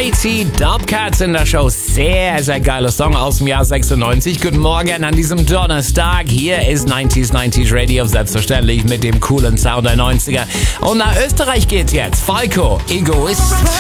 Mighty Dubcats in der Show. Sehr, sehr geiler Song aus dem Jahr 96. Guten Morgen an diesem Donnerstag. Hier ist 90s Radio, selbstverständlich mit dem coolen Sound der 90er. Und nach Österreich geht's jetzt. Falco, Egoist.